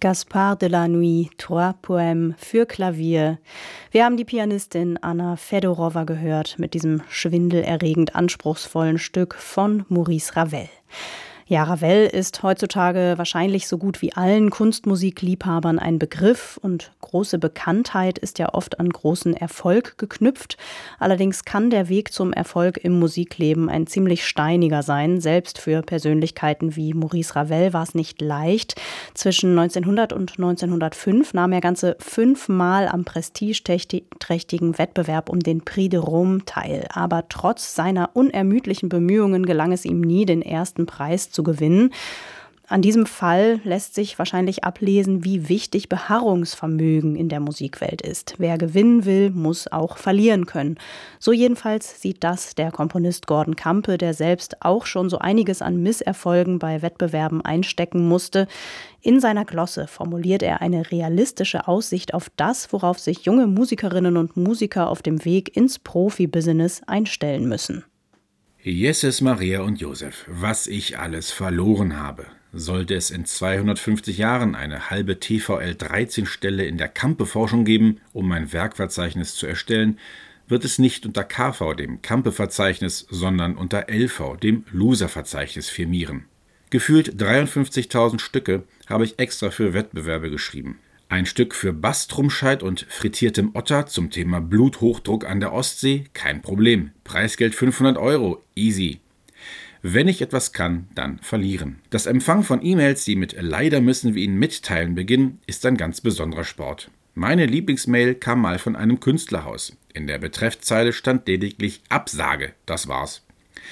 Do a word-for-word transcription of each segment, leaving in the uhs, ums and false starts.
Gaspard de la Nuit, Trois Poèmes für Klavier. Wir haben die Pianistin Anna Fedorova gehört mit diesem schwindelerregend anspruchsvollen Stück von Maurice Ravel. Ja, Ravel ist heutzutage wahrscheinlich so gut wie allen Kunstmusikliebhabern ein Begriff und große Bekanntheit ist ja oft an großen Erfolg geknüpft. Allerdings kann der Weg zum Erfolg im Musikleben ein ziemlich steiniger sein. Selbst für Persönlichkeiten wie Maurice Ravel war es nicht leicht. Zwischen neunzehnhundert und neunzehnhundertfünf nahm er ganze fünfmal am prestigeträchtigen Wettbewerb um den Prix de Rome teil. Aber trotz seiner unermüdlichen Bemühungen gelang es ihm nie, den ersten Preis zu gewinnen. An diesem Fall lässt sich wahrscheinlich ablesen, wie wichtig Beharrungsvermögen in der Musikwelt ist. Wer gewinnen will, muss auch verlieren können. So jedenfalls sieht das der Komponist Gordon Campe, der selbst auch schon so einiges an Misserfolgen bei Wettbewerben einstecken musste. In seiner Glosse formuliert er eine realistische Aussicht auf das, worauf sich junge Musikerinnen und Musiker auf dem Weg ins Profibusiness einstellen müssen. Jesus, Maria und Josef, was ich alles verloren habe. Sollte es in zweihundertfünfzig Jahren eine halbe T V L dreizehn Stelle in der Campe-Forschung geben, um mein Werkverzeichnis zu erstellen, wird es nicht unter K V, dem Campe-Verzeichnis, sondern unter L V, dem Loser-Verzeichnis firmieren. Gefühlt dreiundfünfzigtausend Stücke habe ich extra für Wettbewerbe geschrieben. Ein Stück für Bass-Trumscheid und frittiertem Otter zum Thema Bluthochdruck an der Ostsee, kein Problem. Preisgeld fünfhundert Euro, easy. Wenn ich etwas kann, dann verlieren. Das Empfang von E-Mails, die mit „Leider müssen wir Ihnen mitteilen" beginnen, ist ein ganz besonderer Sport. Meine Lieblingsmail kam mal von einem Künstlerhaus. In der Betreffzeile stand lediglich „Absage", das war's.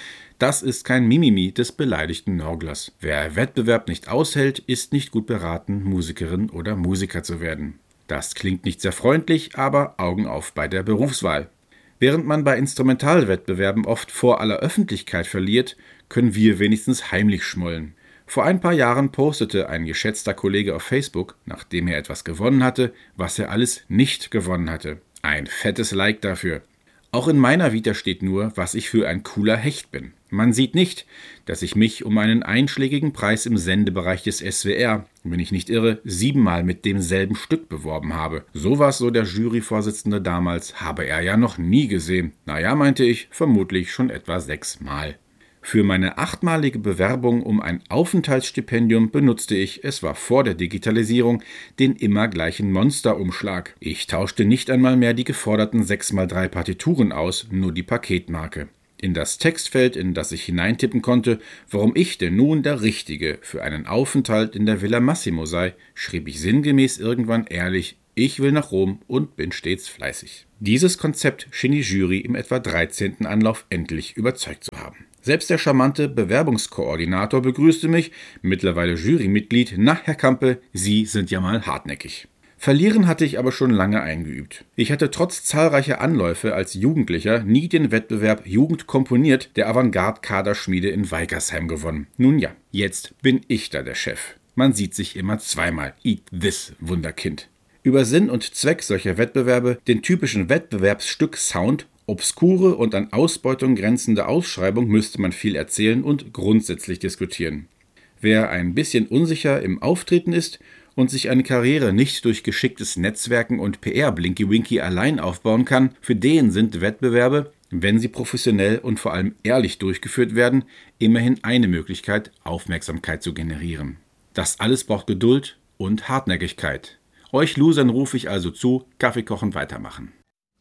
Das ist kein Mimimi des beleidigten Nörglers. Wer Wettbewerb nicht aushält, ist nicht gut beraten, Musikerin oder Musiker zu werden. Das klingt nicht sehr freundlich, aber Augen auf bei der Berufswahl. Während man bei Instrumentalwettbewerben oft vor aller Öffentlichkeit verliert, können wir wenigstens heimlich schmollen. Vor ein paar Jahren postete ein geschätzter Kollege auf Facebook, nachdem er etwas gewonnen hatte, was er alles nicht gewonnen hatte. Ein fettes Like dafür. Auch in meiner Vita steht nur, was ich für ein cooler Hecht bin. Man sieht nicht, dass ich mich um einen einschlägigen Preis im Sendebereich des S W R, wenn ich nicht irre, siebenmal mit demselben Stück beworben habe. Sowas, so der Juryvorsitzende damals, habe er ja noch nie gesehen. Naja, meinte ich, vermutlich schon etwa sechsmal. Für meine achtmalige Bewerbung um ein Aufenthaltsstipendium benutzte ich, es war vor der Digitalisierung, den immer gleichen Monsterumschlag. Ich tauschte nicht einmal mehr die geforderten sechs mal drei Partituren aus, nur die Paketmarke. In das Textfeld, in das ich hineintippen konnte, warum ich denn nun der Richtige für einen Aufenthalt in der Villa Massimo sei, schrieb ich sinngemäß irgendwann ehrlich: Ich will nach Rom und bin stets fleißig. Dieses Konzept schien die Jury im etwa dreizehnten Anlauf endlich überzeugt zu haben. Selbst der charmante Bewerbungskoordinator begrüßte mich, mittlerweile Jurymitglied: Na, Herr Campe, Sie sind ja mal hartnäckig. Verlieren hatte ich aber schon lange eingeübt. Ich hatte trotz zahlreicher Anläufe als Jugendlicher nie den Wettbewerb Jugend komponiert der Avantgarde-Kaderschmiede in Weikersheim gewonnen. Nun ja, jetzt bin ich da der Chef. Man sieht sich immer zweimal. Eat this, Wunderkind. Über Sinn und Zweck solcher Wettbewerbe, den typischen Wettbewerbsstück-Sound, obskure und an Ausbeutung grenzende Ausschreibung müsste man viel erzählen und grundsätzlich diskutieren. Wer ein bisschen unsicher im Auftreten ist und sich eine Karriere nicht durch geschicktes Netzwerken und P R-Blinky-Winky allein aufbauen kann, für den sind Wettbewerbe, wenn sie professionell und vor allem ehrlich durchgeführt werden, immerhin eine Möglichkeit, Aufmerksamkeit zu generieren. Das alles braucht Geduld und Hartnäckigkeit. Euch Losern rufe ich also zu: Kaffee kochen, weitermachen.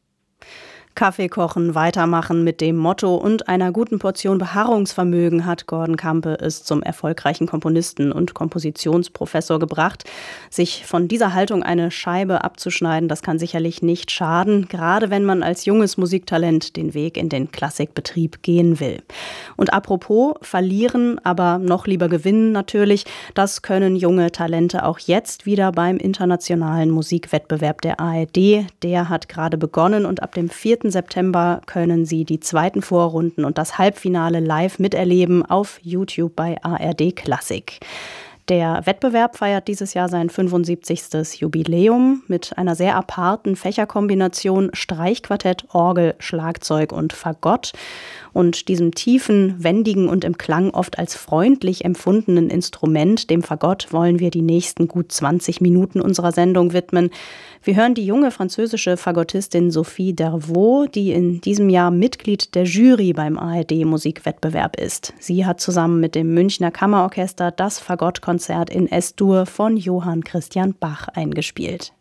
Kaffee kochen, weitermachen mit dem Motto und einer guten Portion Beharrungsvermögen hat Gordon Campe es zum erfolgreichen Komponisten und Kompositionsprofessor gebracht. Sich von dieser Haltung eine Scheibe abzuschneiden, das kann sicherlich nicht schaden, gerade wenn man als junges Musiktalent den Weg in den Klassikbetrieb gehen will. Und apropos verlieren, aber noch lieber gewinnen natürlich, das können junge Talente auch jetzt wieder beim internationalen Musikwettbewerb der A R D. Der hat gerade begonnen und ab dem vierten September können Sie die zweiten Vorrunden und das Halbfinale live miterleben auf YouTube bei A R D Klassik. Der Wettbewerb feiert dieses Jahr sein fünfundsiebzigstes Jubiläum mit einer sehr aparten Fächerkombination Streichquartett, Orgel, Schlagzeug und Fagott. Und diesem tiefen, wendigen und im Klang oft als freundlich empfundenen Instrument, dem Fagott, wollen wir die nächsten gut zwanzig Minuten unserer Sendung widmen. Wir hören die junge französische Fagottistin Sophie Dervaux, die in diesem Jahr Mitglied der Jury beim A R D-Musikwettbewerb ist. Sie hat zusammen mit dem Münchner Kammerorchester das Fagottkonzert in Es-Dur von Johann Christian Bach eingespielt.